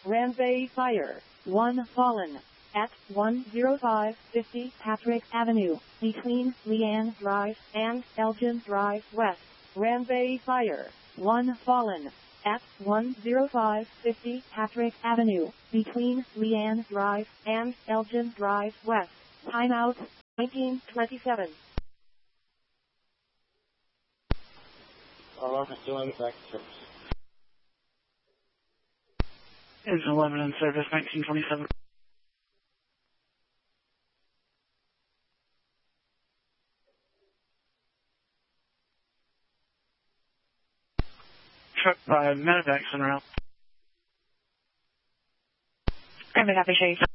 Ranbay Fire. 1 fallen. At 10550 Patrick Avenue, between Leanne Drive and Elgin Drive West. Ranbay Fire. 1 fallen. At 10550 Patrick Avenue, between Leanne Drive and Elgin Drive West. Timeout, 1927. 11 back to service. Is 11 in service, 1927. Truck by Medevacs en route. Greenway, copy, Chase.